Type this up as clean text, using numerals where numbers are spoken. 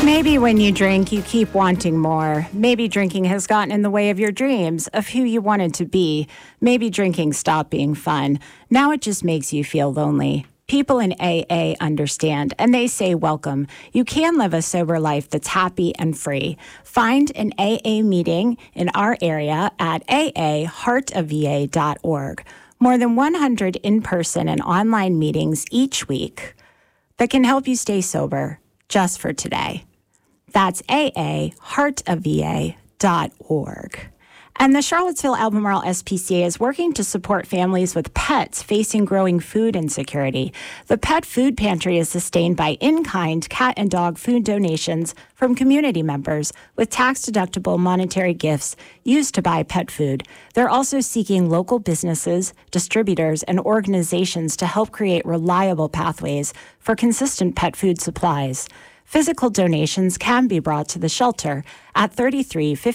Maybe when you drink, you keep wanting more. Maybe drinking has gotten in the way of your dreams, of who you wanted to be. Maybe drinking stopped being fun. Now it just makes you feel lonely. People in AA understand, and they say welcome. You can live a sober life that's happy and free. Find an AA meeting in our area at aaheartofva.org. More than 100 in-person and online meetings each week that can help you stay sober just for today. That's aaheartofva.org. And the Charlottesville Albemarle SPCA is working to support families with pets facing growing food insecurity. The Pet Food Pantry is sustained by in-kind cat and dog food donations from community members with tax-deductible monetary gifts used to buy pet food. They're also seeking local businesses, distributors, and organizations to help create reliable pathways for consistent pet food supplies. Physical donations can be brought to the shelter at 3350